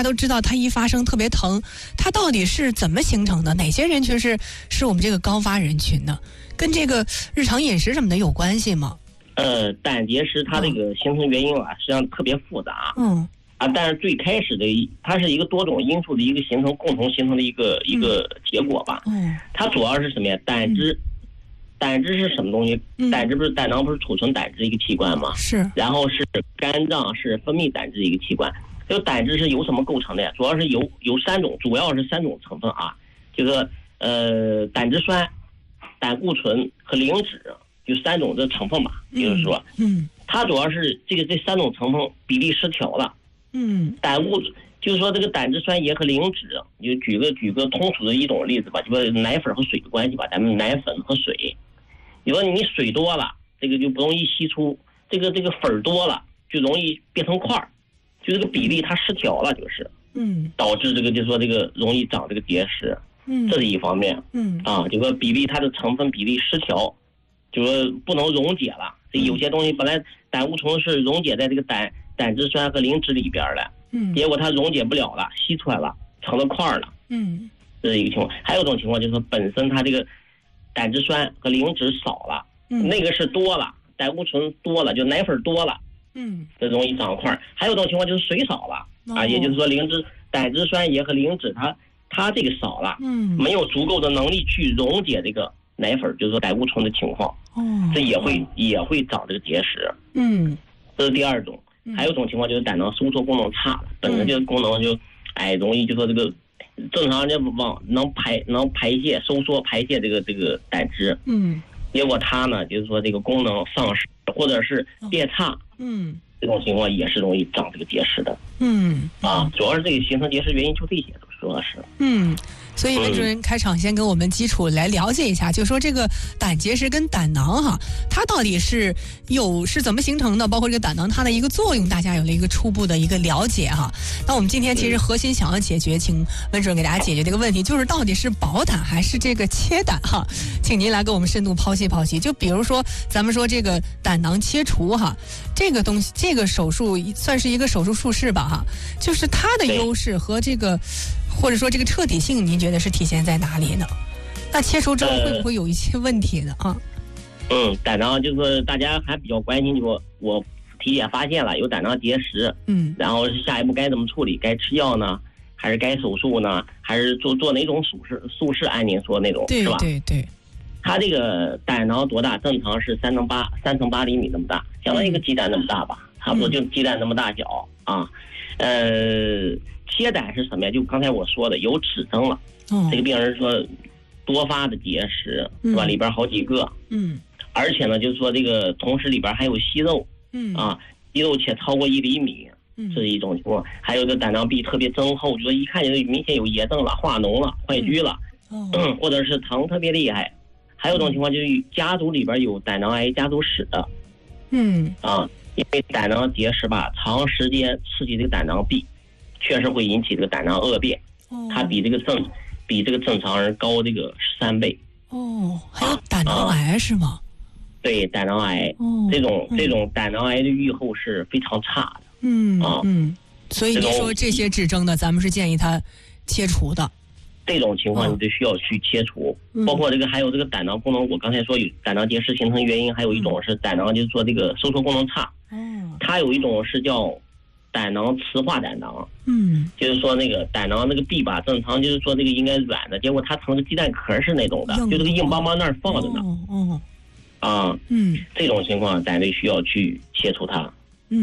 大家都知道它一发生特别疼，它到底是怎么形成的？哪些人群是我们这个高发人群呢？跟这个日常饮食什么的有关系吗？ 胆结石它这个形成原因实际上特别复杂。但是最开始的它是一个多种因素的一个共同形成的一个结果吧。它主要是什么呀？胆汁是什么东西？胆汁不是胆囊不是储存胆汁一个器官吗？ 是。然后是肝脏是分泌胆汁一个器官。这个胆汁是由什么构成的呀？主要是由主要是三种成分啊，就是胆汁酸、胆固醇和磷脂，就3种的成分吧。就是说，它主要是这3种成分比例失调了。胆固就是说这个胆汁酸盐和磷脂，就举个通俗的一种例子吧，就说奶粉和水的关系吧。咱们奶粉和水，你说你水多了，这个就不容易析出，这个粉多了就容易变成块儿，就这个比例它失调了，就是导致就是说这个容易长这个结石。这是一方面。就说比例它的成分比例失调，就说不能溶解了。这有些东西本来胆固醇是溶解在这个胆汁酸和磷脂里边的，结果它溶解不了了，析出来了，成了块了。这是一个情况。还有一种情况就是说本身它这个胆汁酸和磷脂少了，那个是多了，胆固醇多了，就奶粉多了，这容易长块。还有一种情况就是水少了，也就是说胆汁酸盐和磷脂它这个少了，没有足够的能力去溶解这个奶粉，就是说胆固醇的情况，这也会长这个结石。这是第二种。还有一种情况就是胆囊收缩功能差了，本身这个功能就容易就说这个正常人能排泄收缩排泄这个胆汁，结果它呢就是说这个功能丧失或者是变差，这种情况也是容易长这个结石的。主要是这个形成结石原因就这些，主要是。 所以温主任开场先跟我们基础来了解一下，就说这个胆结石跟胆囊它到底是怎么形成的，包括这个胆囊它的一个作用，大家有了一个初步的一个了解那我们今天其实核心想要解决，请温主任给大家解决这个问题，就是到底是保胆还是这个切胆请您来给我们深度剖析剖析。就比如说咱们说这个胆囊切除这个东西，这个手术算是一个手术术式吧就是它的优势和这个或者说这个彻底性，您觉得是体现在哪里呢？那切除之后会不会有一些问题呢？ 胆囊就是大家还比较关心，就我体检发现了有胆囊结石，然后下一步该怎么处理？该吃药呢，还是该手术呢？还是做哪种术式？按您说那种，是吧？ 对。 它这个胆囊多大？正常是3乘8厘米那么大，相当于一个鸡蛋那么大吧，差不多就鸡蛋那么大小啊。切胆是什么呀？就刚才我说的有指征了，这个病人说多发的结石是吧？里边好几个，而且呢，就是说这个同时里边还有息肉，息肉且超过1厘米，这是一种情况。还有个胆囊壁特别增厚，就说一看就明显有炎症了、化脓了、坏疽了，或者是疼特别厉害。还有一种情况就是家族里边有胆囊癌家族史的，因为胆囊结石吧，长时间刺激这个胆囊壁，确实会引起这个胆囊恶变，它比这个正常人高这个13倍。 还有胆囊癌是吗？ 对，胆囊癌，这种胆囊癌的预后是非常差的。 所以你说这些指征的，咱们是建议他切除的。 这种情况你就需要去切除，包括还有这个胆囊功能，我刚才说有胆囊结石形成原因，还有一种是胆囊就是说这个收缩功能差，它有一种是叫胆囊磁化胆囊，就是说那个胆囊那个壁吧，正常就是说这个应该软的，结果它成个鸡蛋壳是那种的，就这个硬邦邦那儿放着呢。这种情况咱得需要去切除它。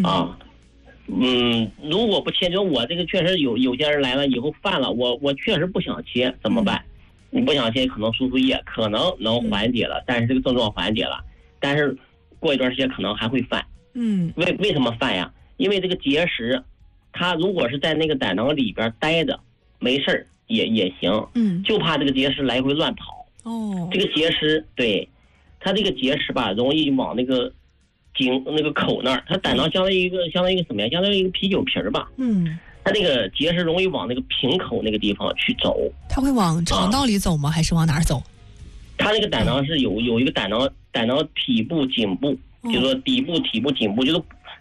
如果不切，就我这个确实有些人来了以后犯了，我确实不想切，怎么办？你不想切，可能输液可能能缓解了，但是这个症状缓解了，但是过一段时间可能还会犯。为什么犯呀？因为这个结石，它如果是在那个胆囊里边待着，没事儿也行，就怕这个结石来回乱跑。这个结石，对，它这个结石吧，容易往那个口那儿，它胆囊相当于一个什么呀？相当于一个啤酒瓶吧。它这个结石容易往那个瓶口那个地方去走。它会往肠道里走吗？还是往哪儿走？ 它那个胆囊是有一个胆囊体部、颈部，就是说底部、体部、颈部，就是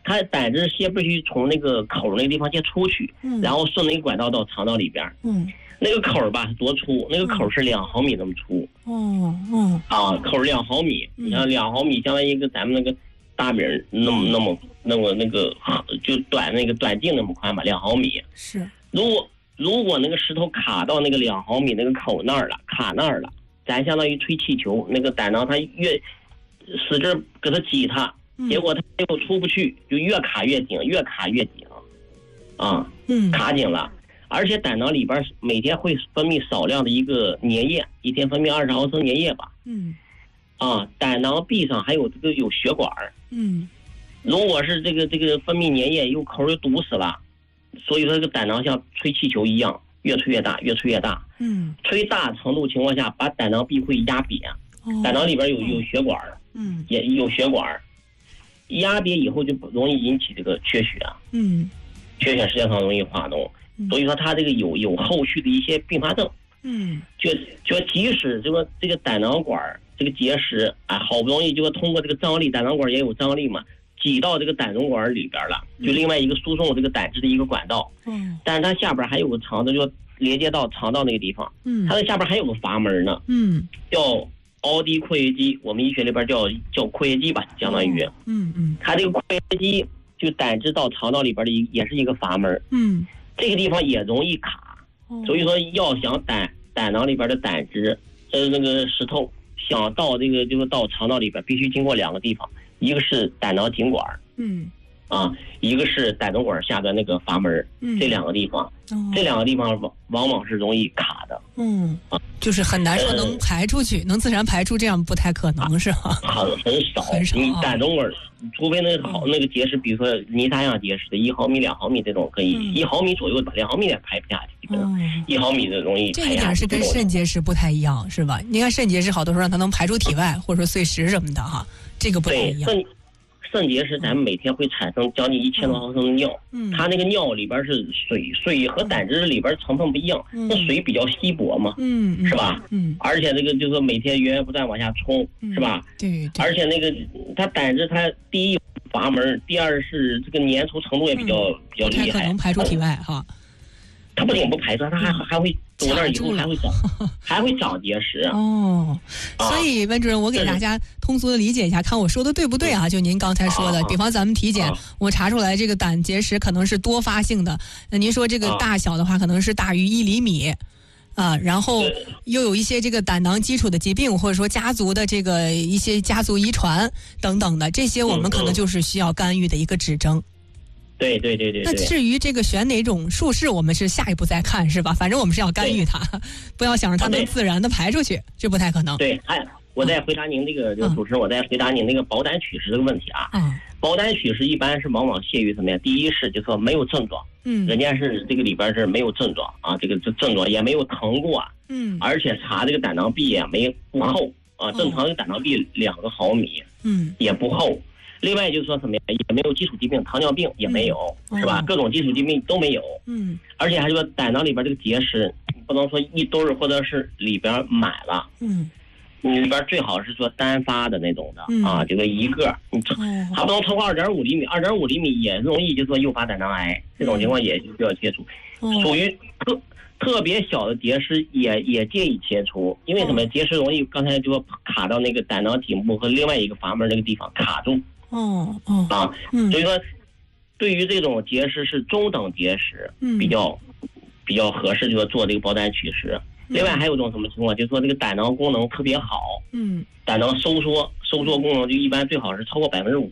它胆汁先必须从那个口那个地方先出去，然后顺那个管道到肠道里边。那个口吧多粗？那个口是2毫米那么粗。口2毫米，你看2毫米相当于一个咱们那个大饼那么那个就短径那么宽吧，2毫米。 是。 如果那个石头卡到那个2毫米那个口那儿了，卡那儿了，咱相当于吹气球，那个胆囊它越使劲给它挤它，结果它又出不去，就越卡越紧，越卡越紧卡紧了。而且胆囊里边每天会分泌少量的一个粘液，一天分泌20毫升粘液吧。胆囊壁上还有有血管。如果是这个分泌粘液又口又堵死了，所以说这个胆囊像吹气球一样，越吹越大，越吹越大。吹大程度情况下，把胆囊壁会压瘪。胆囊里边有血管，也有血管，压瘪以后就容易引起这个缺血。缺血时间长容易化脓。所以说它这个有后续的一些并发症。就即使这个胆囊管这个结石好不容易就说通过这个张力，胆囊管也有张力嘛，挤到这个胆囊管里边了，就另外一个输送这个胆汁的一个管道。但是它下边还有个肠子，就连接到肠道那个地方。它的下边还有个阀门呢。叫凹滴括约肌，我们医学里边叫括约肌吧，相当于。它这个括约肌就胆汁到肠道里边的也是一个阀门。这个地方也容易卡，所以说要想胆囊里边的胆汁，那个石头想到这个就是到肠道里边，必须经过2个地方，一个是胆囊颈管，一个是胆囊管下的那个阀门，这2个地方，这2个地方往往是容易卡的。 就是很难说能排出去，能自然排出，这样不太可能，是吧？很少。你胆囊管，除非那个结石，比如说泥沙样结石的1毫米、2毫米这种可以，1毫米左右吧，2毫米也排不下去。1毫米的容易排下去。这一点是跟肾结石不太一样，是吧？你看肾结石好多时候让它能排出体外，或者说碎石什么的哈，这个不太一样。 肾结石咱们每天会产生将近1000多毫升的尿，它那个尿里边是水和胆汁里边成分不一样，那水比较稀薄嘛，是吧？而且那个就是每天源源不断往下冲，是吧？ 对。 而且那个它胆汁它第一阀门，第二是这个粘稠程度也比较厉害， 可能排出体外哈。 它不仅不排出，它还会走那儿以后还会长结石。 所以温主任，我给大家通俗的理解一下，看我说的对不对啊？就您刚才说的，比方咱们体检，我查出来这个胆结石可能是多发性的，那您说这个大小的话，可能是大于1厘米。然后又有一些这个胆囊基础的疾病，或者说家族的这个一些家族遗传等等的，这些我们可能就是需要干预的一个指征。 对。 那至于这个选哪种术式，我们是下一步再看，是吧？反正我们是要干预它，不要想让它能自然的排出去，这不太可能。 对，我再回答您这个主持人，我再回答您那个保胆取石这个问题啊。保胆取石一般是往往限于什么呀？第一是就说没有症状，人家是这个里边是没有症状啊，这症状也没有疼过，而且查这个胆囊壁也不厚啊，正常的胆囊壁2个毫米，也不厚。另外就是说什么呀，也没有基础疾病，糖尿病也没有，是吧？各种基础疾病都没有，而且还说胆囊里边这个结石，不能说一堆儿或者是里边满了，你里边最好是说单发的那种的这个一个，还不能超过2.5厘米，2.5厘米也容易就说诱发胆囊癌，这种情况也需要切除，属于特别小的结石也建议切除，因为什么？结石容易刚才就说卡到那个胆囊颈部和另外一个阀门那个地方卡住。所以说，对于这种结石是中等结石，比较合适，就是做这个保胆取石。另外还有一种什么情况，就是说这个胆囊功能特别好，胆囊收缩功能就一般最好是超过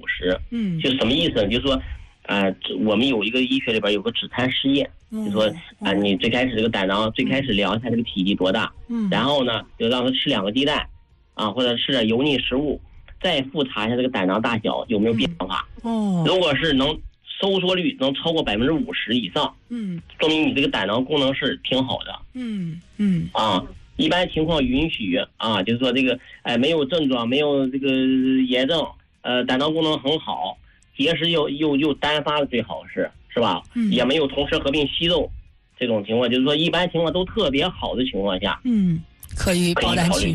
50%，就什么意思呢？就是说，我们有一个医学里边有个指餐试验，就说你最开始这个胆囊最开始量一下这个体积多大，然后呢就让他吃2个鸡蛋，或者吃点油腻食物。再复查一下这个胆囊大小有没有变化。如果是能收缩率能超过50%以上，说明你这个胆囊功能是挺好的。一般情况允许就是说这个没有症状，没有这个炎症，胆囊功能很好，结石又单发的最好是吧？也没有同时合并息肉，这种情况就是说一般情况都特别好的情况下， 可以保胆取石。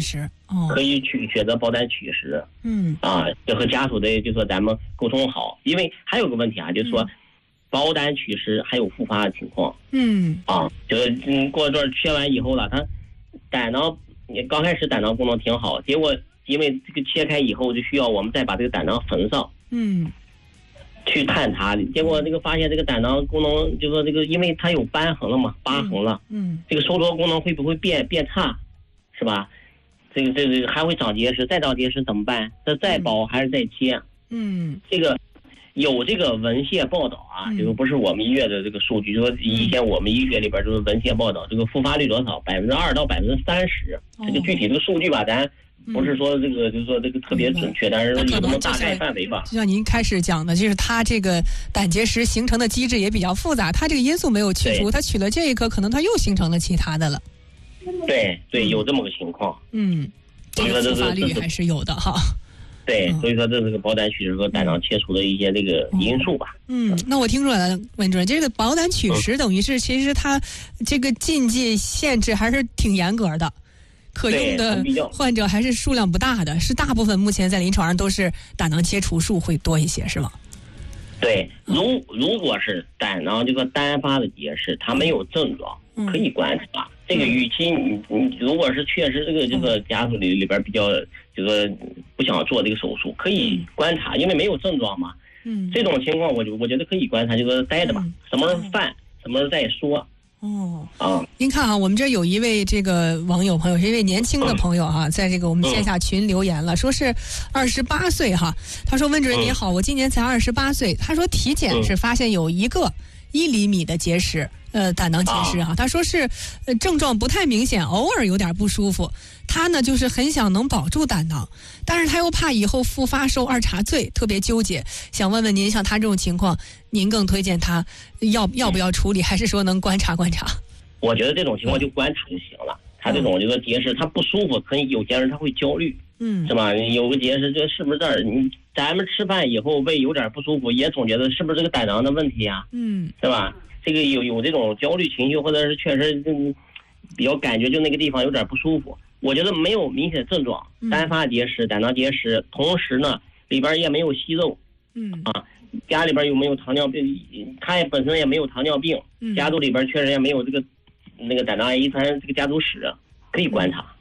可以选择保胆取食。就和家属的就说咱们沟通好，因为还有个问题啊，就是说保胆取食还有复发的情况。就是过一段切完以后了，他胆囊刚开始胆囊功能挺好，结果因为这个切开以后就需要我们再把这个胆囊缝上。去探它，结果这个发现这个胆囊功能，就说这个，因为它有瘢痕了嘛，疤痕了，这个收缩功能会不会变差，是吧？这个还会长结石，再长结石怎么办？这再保还是再切？这个有这个文献报道啊，这个不是我们医院的这个数据，就说以前我们医学里边就是文献报道，这个复发率多少，2%到30%，这个具体这个数据吧，咱不是说这个，就是说这个特别准确，但是有这么大概范围吧。 就像您开始讲的，就是它这个胆结石形成的机制也比较复杂，它这个因素没有去除，它取了这一颗，可能它又形成了其他的了。 对，有这么个情况。 这个复发率还是有的哈。 对，所以说这是个保胆取食和胆囊切除的一些这个因素吧。 那我听出来了，温主任，这个保胆取食等于是其实它这个禁忌限制还是挺严格的。可用的患者还是数量不大的，是大部分目前在临床上都是胆囊切除术会多一些，是吗？ 对，如果是胆囊这个单发的结石，它没有症状，可以观察。这个与其你如果是确实这个家属里边比较这个不想做这个手术，可以观察，因为没有症状嘛。这种情况我觉得可以观察，就是待着吧，什么时候犯，什么时候再说。您看啊，我们这有一位这个网友朋友，是一位年轻的朋友哈，在这个我们线下群留言了，说是28岁哈。他说：“温主任你好，我今年才28岁。”他说体检是发现有一个1厘米的结石，胆囊结石哈。他说是症状不太明显，偶尔有点不舒服。他呢就是很想能保住胆囊，但是他又怕以后复发受2茬罪，特别纠结。想问问您，像他这种情况，您更推荐他要不要处理，还是说能观察观察？ 我觉得这种情况就观察就行了。他这种这个结石，他不舒服，可能有些人他会焦虑，是吧？有个结石，这是不是这儿？咱们吃饭以后胃有点不舒服，也总觉得是不是这个胆囊的问题啊？是吧？这个有这种焦虑情绪，或者是确实比较感觉就那个地方有点不舒服。我觉得没有明显症状，单发结石、胆囊结石，同时呢里边也没有息肉，家里边有没有糖尿病？他也本身也没有糖尿病，家族里边确实也没有这个那个胆囊癌遗传这个家族史，可以观察。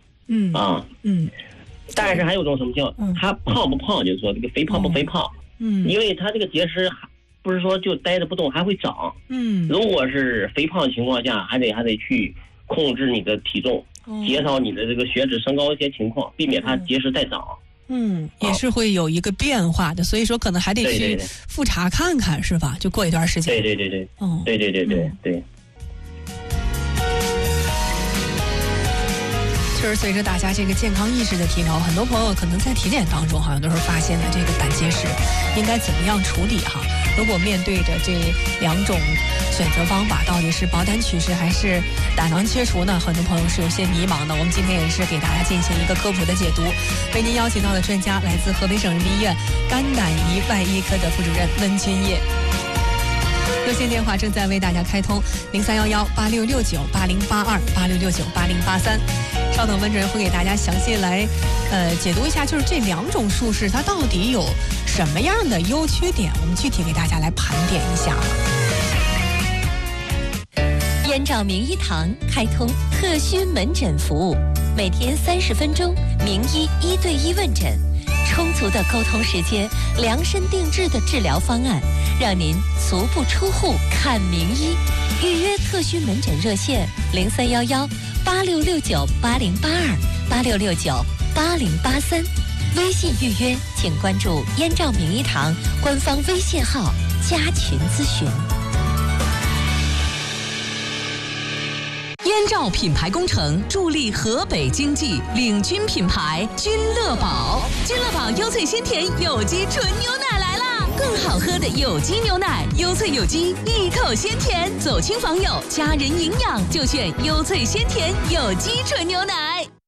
但是还有种什么叫他胖不胖，就是说这个肥胖不肥胖。因为他这个结石不是说就待着不动，还会长。如果是肥胖情况下，还得去控制你的体重，减少你的这个血脂升高一些情况，避免它结石再长。 也是会有一个变化的，所以说可能还得去复查看看，是吧？就过一段时间。 对。对。 就是随着大家这个健康意识的提高，很多朋友可能在体检当中好像都是发现了这个胆结石，应该怎么样处理哈？如果面对着这2种选择方法，到底是保胆取食还是胆囊切除呢？很多朋友是有些迷茫的。我们今天也是给大家进行一个科普的解读。为您邀请到的专家来自河北省人民医院肝胆胰外医科的副主任温君业。热线电话正在为大家开通，031186698082，86698083。稍等，温主任会给大家详细来解读一下，就是这2种术式它到底有什么样的优缺点，我们具体给大家来盘点一下。 燕赵名医堂开通特需门诊服务，每天30分钟，名医1对1问诊，充足的沟通时间，量身定制的治疗方案，让您足不出户看名医。预约特需门诊热线：031186698082，86698083。微信预约请关注燕赵名医堂官方微信号加群咨询。 燕赵品牌工程助力河北经济，领军品牌君乐宝。君乐宝优萃鲜甜有机纯牛奶来啦！更好喝的有机牛奶，优萃有机，一口鲜甜，走亲访友，家人营养就选优萃鲜甜有机纯牛奶。